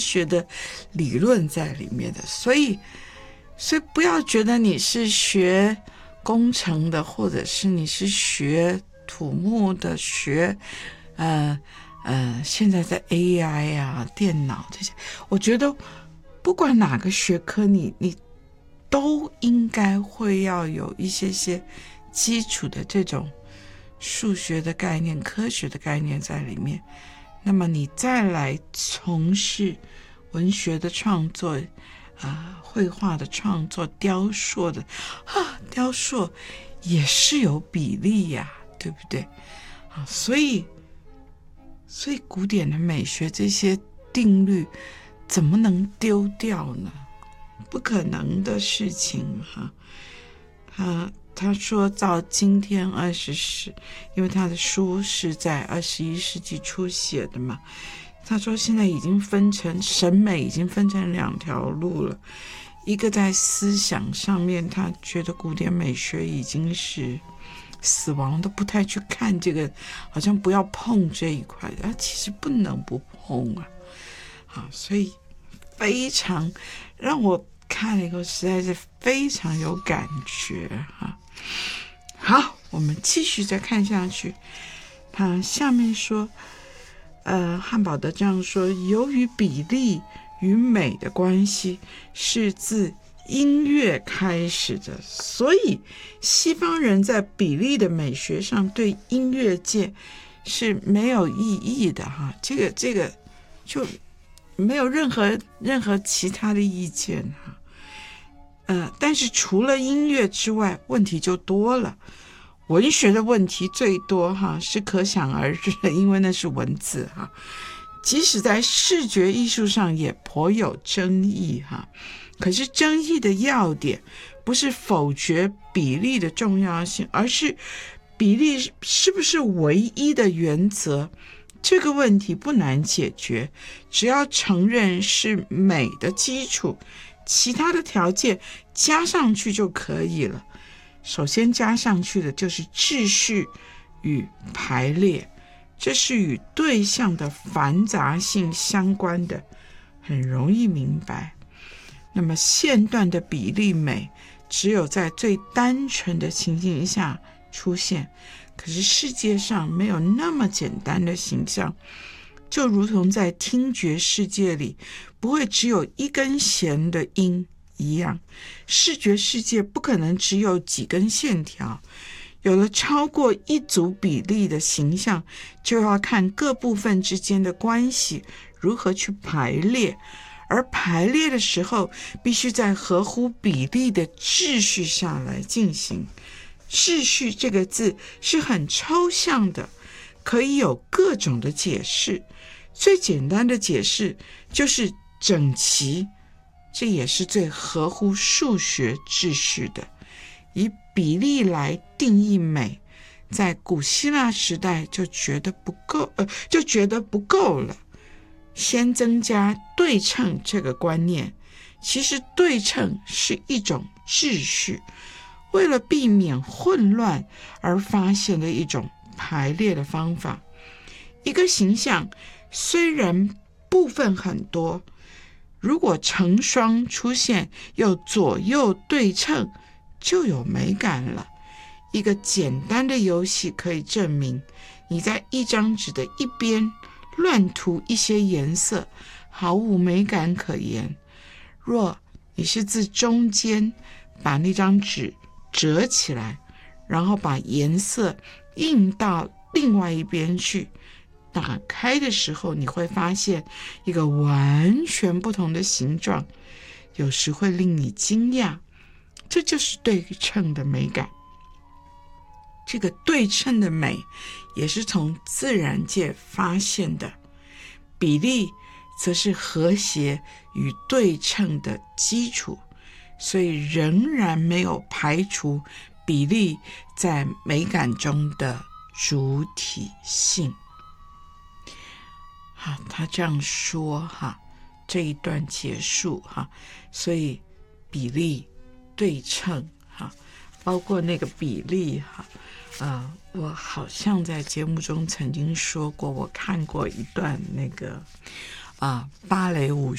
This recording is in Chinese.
学的理论在里面的。所以不要觉得你是学工程的，或者是你是学土木的，学现在在 AI 啊、电脑这些，我觉得不管哪个学科，你都应该会要有一些基础的这种数学的概念、科学的概念在里面。那么你再来从事文学的创作绘画的创作、雕塑的雕塑也是有比例呀，对不对？所以古典的美学这些定律怎么能丢掉呢？不可能的事情他说到今天因为他的书是在21世纪初写的嘛，他说现在已经审美已经分成2条路了。一个在思想上面，他觉得古典美学已经是死亡，都不太去看这个，好像不要碰这一块的，其实不能不碰所以非常让我看了以后实在是非常有感觉好，我们继续再看下去。他下面说汉堡德这样说，由于比例与美的关系是自音乐开始的，所以西方人在比例的美学上对音乐界是没有异议的这个就没有任何其他的意见但是除了音乐之外，问题就多了。文学的问题最多是可想而知的，因为那是文字即使在视觉艺术上也颇有争议可是争议的要点不是否决比例的重要性，而是比例是不是唯一的原则。这个问题不难解决，只要承认是美的基础，其他的条件加上去就可以了。首先加上去的就是秩序与排列，这是与对象的繁杂性相关的，很容易明白。那么线段的比例美只有在最单纯的情形下出现，可是世界上没有那么简单的形象，就如同在听觉世界里不会只有一根弦的音一样，视觉世界不可能只有几根线条。有了超过一组比例的形象，就要看各部分之间的关系如何去排列，而排列的时候必须在合乎比例的秩序下来进行。秩序这个字是很抽象的，可以有各种的解释。最简单的解释就是整齐，这也是最合乎数学秩序的。以比例来定义美，在古希腊时代就觉得不够了。先增加对称这个观念，其实对称是一种秩序，为了避免混乱而发现的一种排列的方法。一个形象虽然部分很多，如果成双出现又左右对称，就有美感了。一个简单的游戏可以证明，你在一张纸的一边乱涂一些颜色，毫无美感可言。若你是自中间把那张纸折起来，然后把颜色印到另外一边去，打开的时候你会发现一个完全不同的形状，有时会令你惊讶。这就是对称的美感。这个对称的美也是从自然界发现的，比例则是和谐与对称的基础，所以仍然没有排除比例在美感中的主体性。好，他这样说这一段结束所以比例对称包括那个比例我好像在节目中曾经说过，我看过一段那个芭蕾舞